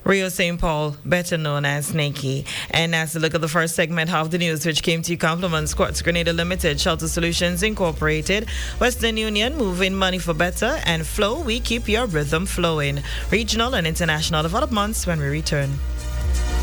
Rio St. Paul, better known as Snakey. And that's a look at the first segment of the news, which came to you compliments Quartz Grenada Limited, Shelter Solutions Incorporated, Western Union, Moving Money for Better, and Flow, we keep your rhythm flowing. Regional and international developments when we return.